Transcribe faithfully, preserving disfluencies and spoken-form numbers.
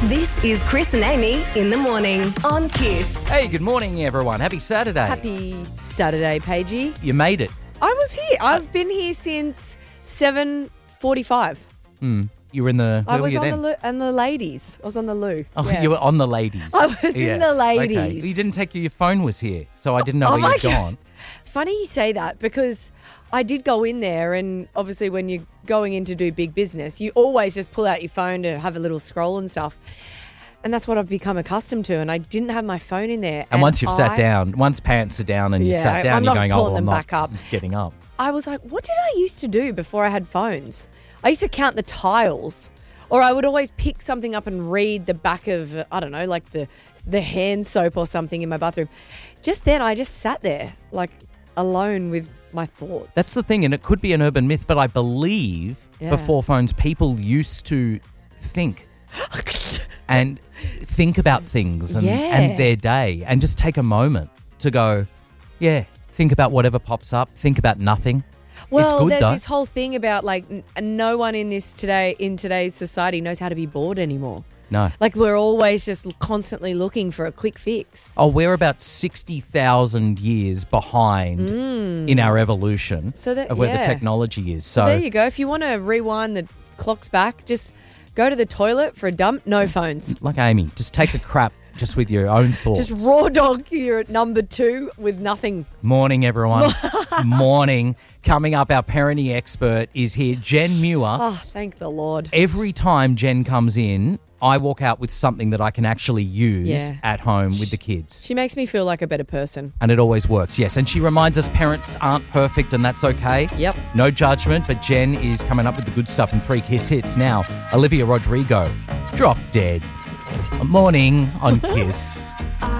This is Chris and Amy in the morning on Kiss. Hey, good morning, everyone. Happy Saturday. Happy Saturday, Paigey. You made it. I was here. I've been here since seven forty-five. Hmm. You were in the... Where I were was you on then? the loo, and the ladies. I was on the loo. Oh, yes. you were on the ladies. I was in the ladies. Okay. You didn't take your, your phone was here, so I didn't know Oh where my you'd God. gone. Funny you say that because I did go in there, and obviously when you're going in to do big business, you always just pull out your phone to have a little scroll and stuff. And that's what I've become accustomed to, and I didn't have my phone in there. And, and once you've I, sat down, once pants are down and you Yeah, sat down, I'm you're not going, oh, pulling well, I'm them not back up. getting up. I was like, what did I used to do before I had phones? I used to count the tiles, or I would always pick something up and read the back of, I don't know, like the, the hand soap or something in my bathroom. Just then, I just sat there, like, alone with my thoughts. That's the thing, and it could be an urban myth, but I believe Yeah. before phones, people used to think and think about things and, Yeah. and their day and just take a moment to go, yeah, think about whatever pops up, think about nothing. Well, it's good there's though. this whole thing about, like, n- no one in this today, in today's society knows how to be bored anymore. No. Like, we're always just constantly looking for a quick fix. Oh, we're about sixty thousand years behind in our evolution So that- of where yeah. the technology is. So, There you go. If you want to rewind the clocks back, just go to the toilet for a dump, no phones. like Amy, just take a crap just with your own thoughts. Just raw dog here at number two with nothing. Morning, everyone. Morning. Coming up, our parenting expert is here, Jen Muir. Oh, thank the Lord. Every time Jen comes in, I walk out with something that I can actually use Yeah. at home with the kids. She makes me feel like a better person. And it always works, yes. And she reminds us parents aren't perfect and that's okay. Yep. No judgment, but Jen is coming up with the good stuff in three Kiss hits now. Olivia Rodrigo, Drop Dead. Morning on Kiss.